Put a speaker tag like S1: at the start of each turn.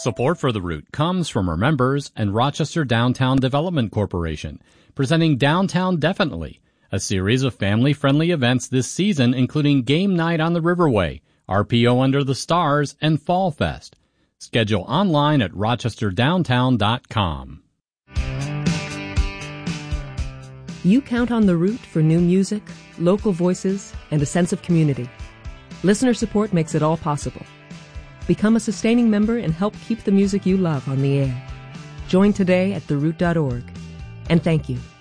S1: Support for The Root comes from our members and Rochester Downtown Development Corporation, presenting Downtown Definitely, a series of family-friendly events this season including Game Night on the Riverway, RPO Under the Stars, and Fall Fest. Schedule online at rochesterdowntown.com.
S2: You count on The Root for new music, local voices, and a sense of community. Listener support makes it all possible. Become a sustaining member and help keep the music you love on the air. Join today at theroot.org. And thank you.